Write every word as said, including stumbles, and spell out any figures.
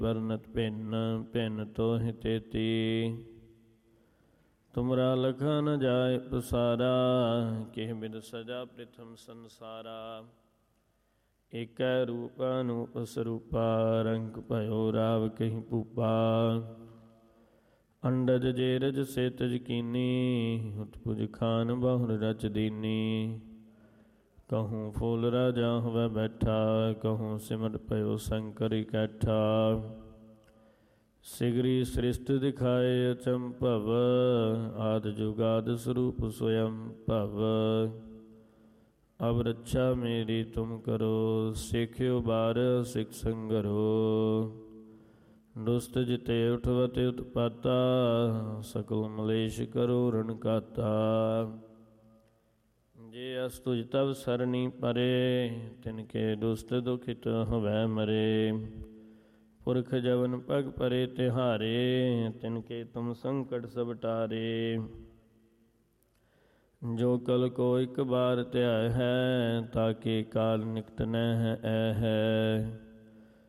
ਵਰਨਤ ਭਿੰਨ ਭਿੰਨ ਤੋਹਿ ਤੇਤੀ। ਤੁਮਰਾ ਲਖਾ ਨ ਜਾਏ ਪਸਾਰਾ, ਕਿਹ ਬਿਦ ਸਜਾ ਪ੍ਰਿਥਮ ਸੰਸਾਰਾ। ਏਕੈ ਰੂਪ ਅਨੂਪ ਸਰੂਪਾ, ਰੰਗ ਭਇਓ ਰਾਵ ਕਹੀ ਭੂਪਾ। ਅੰਡਜ ਜੇਰਜ ਸੇਤਜ ਕੀਨੀ, ਉਤਪੁਜ ਖਾਨ ਬਹੁਰ ਰਚ ਦੀਨੀ। ਕਹੂੰ ਫੂਲ ਰਾਜਾ ਹੋਵੇ ਬੈਠਾ, ਕਹੂੰ ਸਿਮਟ ਭਇਓ ਸ਼ੰਕਰ ਇਕੱਠਾ। ਸਿਗਰੀ ਸ੍ਰਿਸ਼ਟ ਦਿਖਾਏ ਅਚੰਭਵ, ਆਦਿ ਜੁਗਾਦਿ ਸਰੂਪ ਸਵਯੰ ਭਵ। ਅਬ ਰੱਛਾ ਮੇਰੀ ਤੁਮ ਕਰੋ, ਸਿੱਖਿਓ ਬਾਰ ਸਿਖ ਸੰਗਰੋ। ਦੁਸਤ ਜਿਤੇ ਉਠਵਤੇ ਉਤਪਾਤਾ, ਸਕਲ ਮਲੇਸ਼ ਕਰੋ ਰਣ ਘਾਤਾ। ਜੇ ਅਸ ਤੁਜ ਤਵ ਸਰਣੀ ਪਰੇ, ਤਿਨਕੇ ਦੁਸਤ ਦੁਖਿਤ ਹਵੈ ਮਰੇ। ਪੁਰਖ ਜਵਨ ਪਗ ਪਰੇ ਤਿਹਾਰੇ, ਤਿਨਕੇ ਤੁਮ ਸੰਕਟ ਸਭ ਟਾਰੇ। ਜੋ ਕਲ ਕੋ ਇਕ ਬਾਰ ਧਿਆਇ ਹੈ, ਤਾਕੇ ਕਾਲ ਨਿਕਟ ਨਹਿ ਐ ਹੈ।